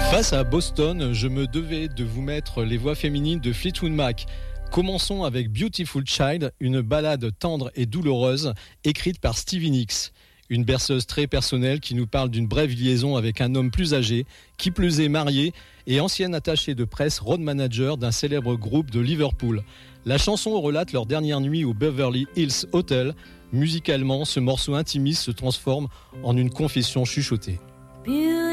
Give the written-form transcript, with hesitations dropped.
Face à Boston, je me devais de vous mettre les voix féminines de Fleetwood Mac. Commençons avec Beautiful Child, une ballade tendre et douloureuse écrite par Stevie Nicks. Une berceuse très personnelle qui nous parle d'une brève liaison avec un homme plus âgé, qui plus est marié et ancienne attachée de presse road manager d'un célèbre groupe de Liverpool. La chanson relate leur dernière nuit au Beverly Hills Hotel. Musicalement, ce morceau intimiste se transforme en une confession chuchotée.